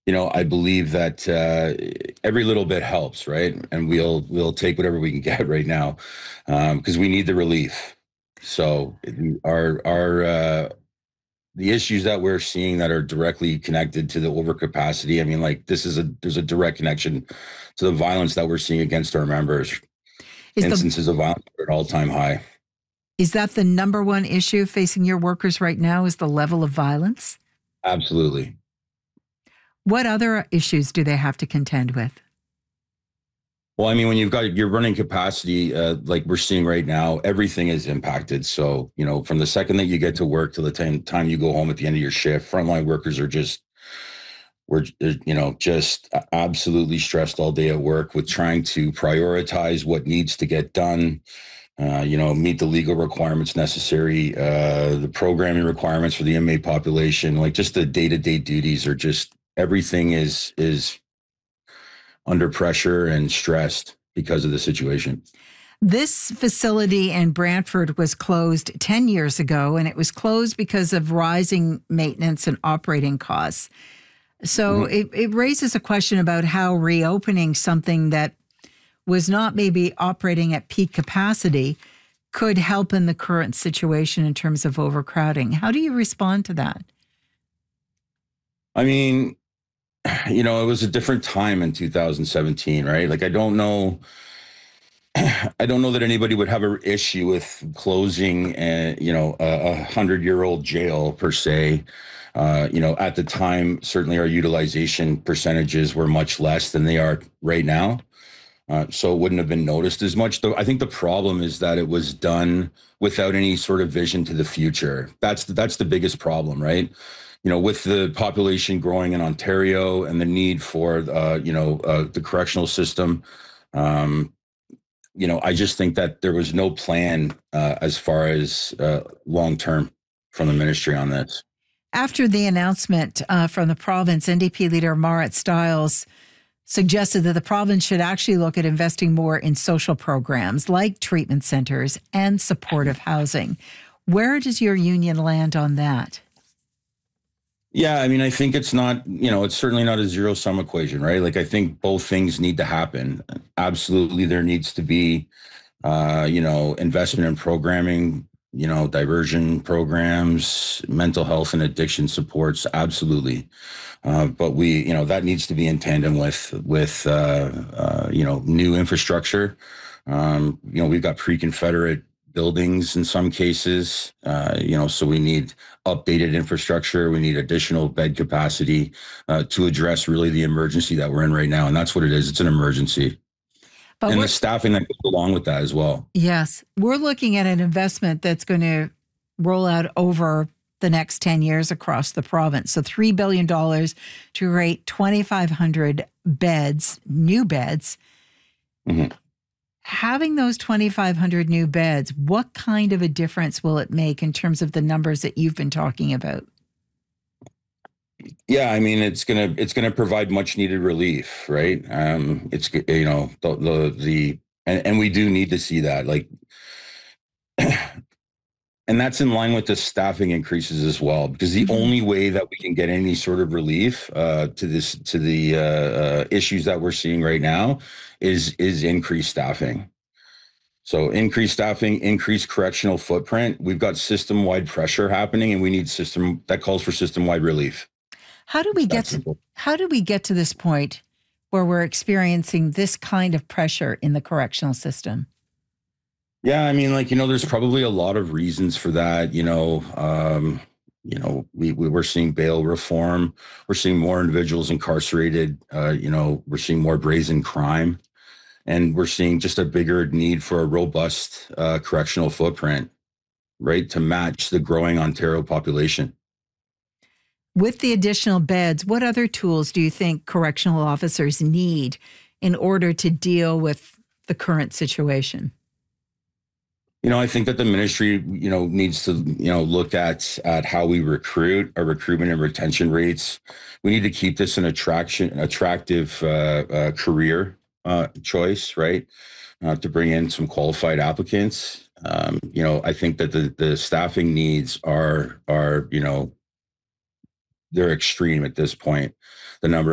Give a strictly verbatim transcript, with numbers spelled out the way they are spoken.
you know, I believe that uh, every little bit helps, right? And we'll we'll take whatever we can get right now because um, we need the relief. So our our uh, the issues that we're seeing that are directly connected to the overcapacity. I mean, like this is a there's a direct connection to the violence that we're seeing against our members. Is the Instances of violence are at all time high. Is that the number one issue facing your workers right now? Is the level of violence? Absolutely. What other issues do they have to contend with? Well, I mean, when you've got your running capacity, uh, like we're seeing right now, everything is impacted. So, you know, from the second that you get to work to the time, time you go home at the end of your shift, frontline workers are just, we're, you know, just absolutely stressed all day at work with trying to prioritize what needs to get done, uh, you know, meet the legal requirements necessary, uh, the programming requirements for the inmate population, like just the day-to-day duties are just, everything is, is, under pressure and stressed because of the situation. This facility in Brantford was closed ten years ago, and it was closed because of rising maintenance and operating costs. So mm-hmm. it, it raises a question about how reopening something that was not maybe operating at peak capacity could help in the current situation in terms of overcrowding. How do you respond to that? I mean, you know, it was a different time in two thousand seventeen, right? Like, I don't know, I don't know that anybody would have an issue with closing, a, you know, a hundred-year-old jail per se. Uh, you know, at the time, certainly our utilization percentages were much less than they are right now. Uh, so it wouldn't have been noticed as much. Though I think the problem is that it was done without any sort of vision to the future. That's the, that's the biggest problem, right? You know, with the population growing in Ontario and the need for, uh, you know, uh, the correctional system, um, you know, I just think that there was no plan uh, as far as uh, long term from the ministry on this. After the announcement uh, from the province, N D P leader Marit Stiles suggested that the province should actually look at investing more in social programs like treatment centers and supportive housing. Where does your union land on that? Yeah, I mean, I think it's not, you know, it's certainly not a zero sum equation, right? Like, I think both things need to happen. Absolutely, there needs to be, uh, you know, investment in programming, you know, diversion programs, mental health and addiction supports. Absolutely. Uh, but we, you know, that needs to be in tandem with, with, uh, uh, you know, new infrastructure. Um, you know, we've got pre-Confederate buildings in some cases, uh, you know, so we need updated infrastructure. We need additional bed capacity uh, to address really the emergency that we're in right now. And that's what it is. It's an emergency. But and the staffing that goes along with that as well. Yes. We're looking at an investment that's going to roll out over the next ten years across the province. So three billion dollars to create twenty-five hundred beds, new beds. Mm-hmm. Having those twenty-five hundred new beds, what kind of a difference will it make in terms of the numbers that you've been talking about? Yeah, I mean, it's gonna it's gonna provide much needed relief, right? Um, it's you know the the, the and, and we do need to see that, like, and that's in line with the staffing increases as well, because the mm-hmm. only way that we can get any sort of relief uh, to this to the uh, uh, issues that we're seeing right now is is increased staffing. So increased staffing, increased correctional footprint. We've got system-wide pressure happening, and we need system that calls for system-wide relief. How do we get to, how do we get to this point where we're experiencing this kind of pressure in the correctional system? Yeah, I mean, like, you know, there's probably a lot of reasons for that. You know, um, you know, we, we we're seeing bail reform. We're seeing more individuals incarcerated. Uh, you know, we're seeing more brazen crime. And we're seeing just a bigger need for a robust uh, correctional footprint, right, to match the growing Ontario population. With the additional beds, what other tools do you think correctional officers need in order to deal with the current situation? You know, I think that the ministry, you know, needs to, you know, look at at how we recruit, our recruitment and retention rates. We need to keep this an attraction, attractive uh, uh, career uh, choice, right? Uh, to bring in some qualified applicants. Um, you know, I think that the the staffing needs are are, you know, they're extreme at this point. The number